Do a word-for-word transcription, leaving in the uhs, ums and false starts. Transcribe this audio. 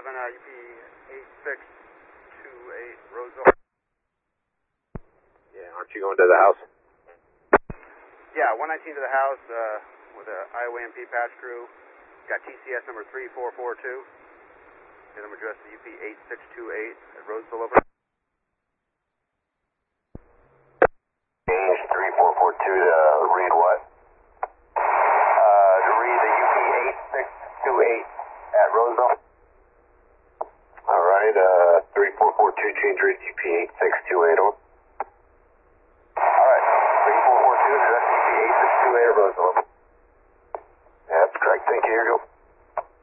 eleven, uh, U P eight six two eight, Roseville. Yeah, aren't you going to the house? Yeah, one nineteen to the house uh, with a Iowa M P patch crew. Got T C S number three four four two. Get them addressed to U P eight six two eight at Roseville, over. three four four two to read what? Uh, to read the U P eight six two eight at Roseville. Alright, uh, three four four two, change read U P eight six two eight, over. Alright, three four four two, address U P eight six two eight at Roseville. Yeah, that's correct, thank you, here you go.